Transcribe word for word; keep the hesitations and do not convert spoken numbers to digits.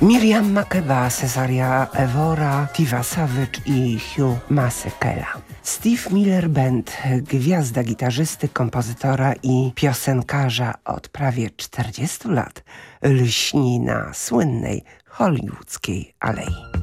Miriam Makeba, Cesaria Evora, Tiva Savage i Hugh Masekela. Steve Miller Band, gwiazda gitarzysty, kompozytora i piosenkarza od prawie czterdziestu lat, lśni na słynnej hollywoodzkiej alei.